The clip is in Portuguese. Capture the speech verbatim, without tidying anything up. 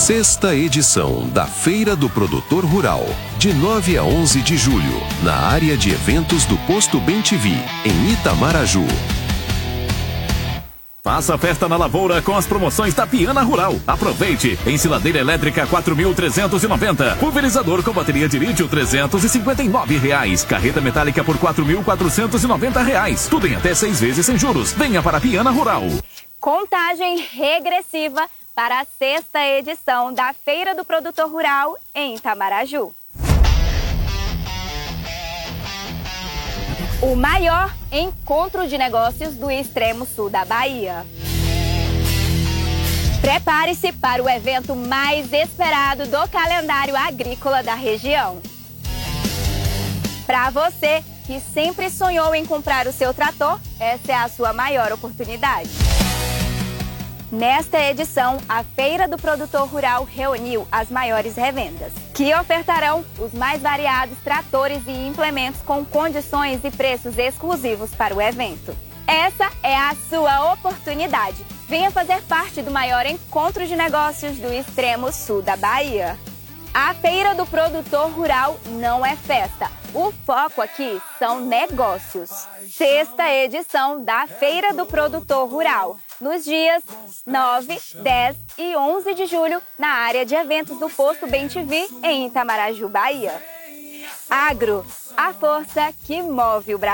Sexta edição da Feira do Produtor Rural, de nove a onze de julho, na área de eventos do Posto Bem-Te-Vi, em Itamaraju. Faça festa na lavoura com as promoções da Piana Rural. Aproveite! Ensiladeira elétrica quatro mil trezentos e noventa. Pulverizador com bateria de lítio trezentos e cinquenta e nove reais. Carreta metálica por quatro mil quatrocentos e noventa reais. Tudo em até seis vezes sem juros. Venha para a Piana Rural. Contagem regressiva para a sexta edição da Feira do Produtor Rural em Itamaraju. O maior encontro de negócios do extremo sul da Bahia. Prepare-se para o evento mais esperado do calendário agrícola da região. Para você que sempre sonhou em comprar o seu trator, essa é a sua maior oportunidade. Nesta edição, a Feira do Produtor Rural reuniu as maiores revendas, que ofertarão os mais variados tratores e implementos com condições e preços exclusivos para o evento. Essa é a sua oportunidade. Venha fazer parte do maior encontro de negócios do extremo sul da Bahia. A Feira do Produtor Rural não é festa. O foco aqui são negócios. Sexta edição da Feira do Produtor Rural, nos dias nove, dez e onze de julho, na área de eventos do Posto Bem-Te-Vi, em Itamaraju, Bahia. Agro, a força que move o Brasil.